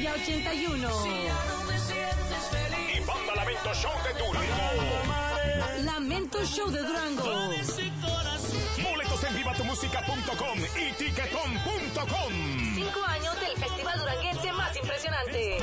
Joya 81. Y Banda Lamento Show de Durango. Lamento Show de Durango. Boletos en vivatumusica.com y tiquetón.com. 5 años del festival duranguense más impresionante.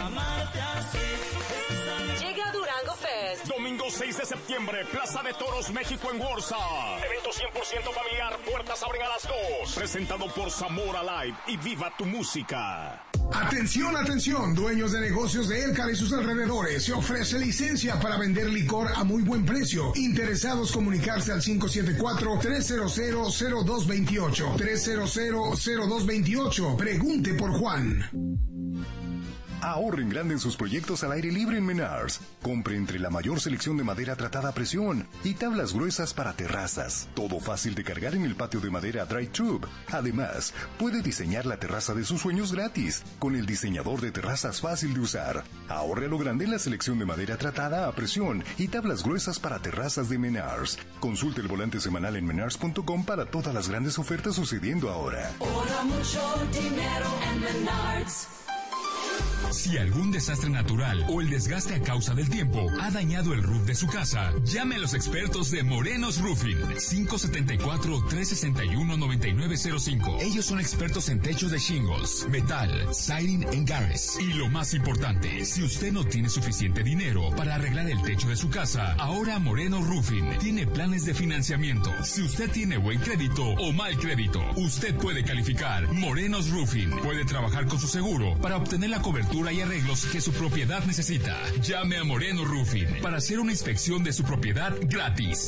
Llega Durango Fest. Domingo 6 de septiembre, Plaza de Toros, México en Warsaw. Evento 100% familiar, puertas abren a las 2. Presentado por Zamora Live y Viva tu Música. Atención, atención, dueños de negocios de Elcar y sus alrededores. Se ofrece licencia para vender licor a muy buen precio. Interesados, comunicarse al 574-300-0228. 300-0228. Pregunte por Juan. Ahorren grande en sus proyectos al aire libre en Menards. Compre entre la mayor selección de madera tratada a presión y tablas gruesas para terrazas. Todo fácil de cargar en el patio de madera Dry Tube. Además, puede diseñar la terraza de sus sueños gratis con el diseñador de terrazas fácil de usar. Ahorre a lo grande en la selección de madera tratada a presión y tablas gruesas para terrazas de Menards. Consulte el volante semanal en menards.com para todas las grandes ofertas sucediendo ahora. Ahorra mucho dinero en Menards. Si algún desastre natural o el desgaste a causa del tiempo ha dañado el roof de su casa, llame a los expertos de Morenos Roofing. 574-361-9905. Ellos son expertos en techos de shingles, metal, siding and garres. Y lo más importante, si usted no tiene suficiente dinero para arreglar el techo de su casa, ahora Morenos Roofing tiene planes de financiamiento. Si usted tiene buen crédito o mal crédito, usted puede calificar. Morenos Roofing puede trabajar con su seguro para obtener la cobertura y arreglos que su propiedad necesita. Llame a Moreno Roofing para hacer una inspección de su propiedad gratis.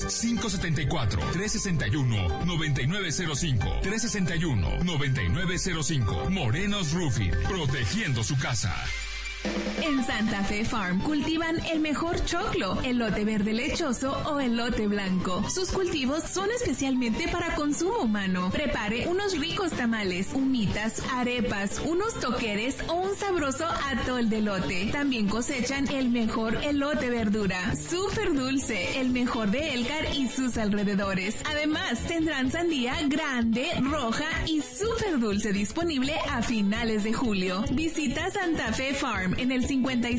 574-361-9905. 361-9905. Morenos Roofing, protegiendo su casa. En Santa Fe Farm cultivan el mejor choclo, elote verde lechoso o elote blanco. Sus cultivos son especialmente para consumo humano. Prepare unos ricos tamales, humitas, arepas, unos toqueres o un sabroso atol de elote. También cosechan el mejor elote verdura, súper dulce, el mejor de Elcar y sus alrededores. Además, tendrán sandía grande, roja y súper dulce disponible a finales de julio. Visita Santa Fe Farm en el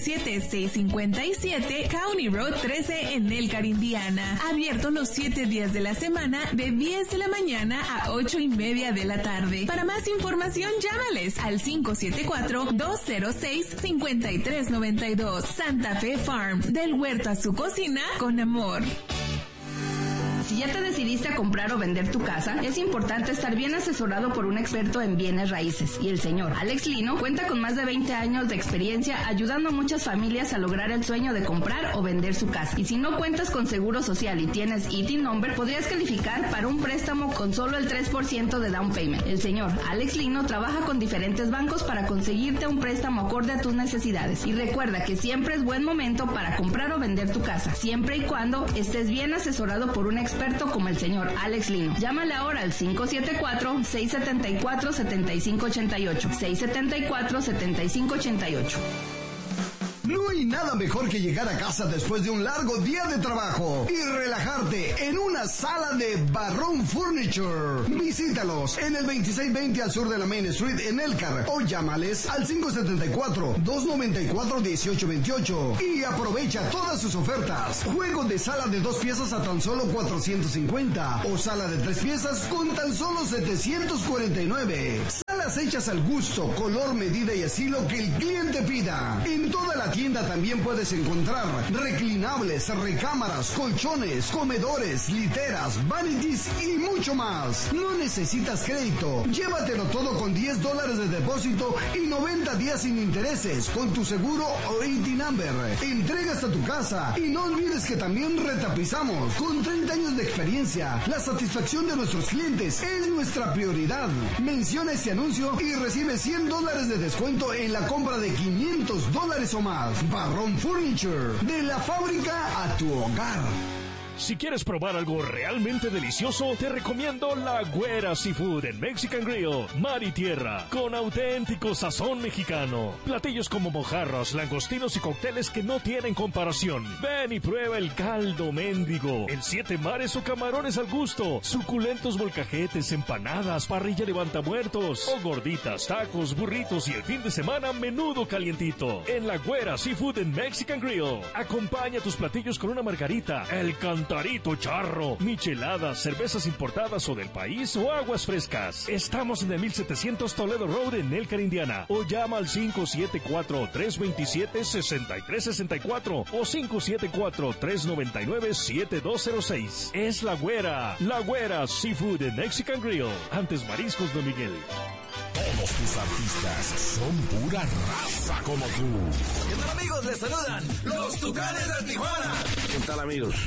57657 County Road 13 en Elkhart, Indiana. Abierto los 7 días de la semana de 10 de la mañana a 8:30 de la tarde. Para más información, llámales al 574-206-5392. Santa Fe Farm, del huerto a su cocina con amor. Si ya te decidiste a comprar o vender tu casa, es importante estar bien asesorado por un experto en bienes raíces. Y el señor Alex Lino cuenta con más de 20 años de experiencia ayudando a muchas familias a lograr el sueño de comprar o vender su casa. Y si no cuentas con seguro social y tienes ITIN number, podrías calificar para un préstamo con solo el 3% de down payment. El señor Alex Lino trabaja con diferentes bancos para conseguirte un préstamo acorde a tus necesidades. Y recuerda que siempre es buen momento para comprar o vender tu casa, siempre y cuando estés bien asesorado por un experto como el señor Alex Lino. Llámale ahora al 574-674-7588. 674-7588. No hay nada mejor que llegar a casa después de un largo día de trabajo y relajarte en una sala de Barrón Furniture. Visítalos en el 2620 al sur de la Main Street en Elkhart o llámales al 574-294-1828 y aprovecha todas sus ofertas. Juego de sala de 2 piezas a tan solo 450 o sala de 3 piezas con tan solo 749. Salas hechas al gusto, color, medida y estilo que el cliente pida. En toda la tienda también puedes encontrar reclinables, recámaras, colchones, comedores, literas, vanities y mucho más. No necesitas crédito. Llévatelo todo con $10 de depósito y 90 días sin intereses con tu seguro o ITIN number. Entrega hasta tu casa y no olvides que también retapizamos. Con 30 años de experiencia, la satisfacción de nuestros clientes es nuestra prioridad. Menciona este anuncio y recibe $100 de descuento en la compra de $500 o más. Barrón Furniture, de la fábrica a tu hogar. Si quieres probar algo realmente delicioso, te recomiendo La Güera Seafood en Mexican Grill, mar y tierra, con auténtico sazón mexicano. Platillos como mojarras, langostinos y cócteles que no tienen comparación. Ven y prueba el caldo mendigo, en 7 mares o camarones al gusto, suculentos molcajetes, empanadas, parrilla levantamuertos o gorditas, tacos, burritos y el fin de semana menudo calientito. En La Güera Seafood en Mexican Grill. Acompaña tus platillos con una margarita, el cantarito charro, micheladas, cervezas importadas o del país o aguas frescas. Estamos en el 1700 Toledo Road en Elkhart, Indiana. O llama al 574-327-6364 o 574-399-7206. Es La Güera Seafood en Mexican Grill. Antes Mariscos Don Miguel. Todos tus artistas son pura raza como tú. ¿Qué tal, amigos? Les saludan los Tucanes de Tijuana. ¿Qué tal, amigos?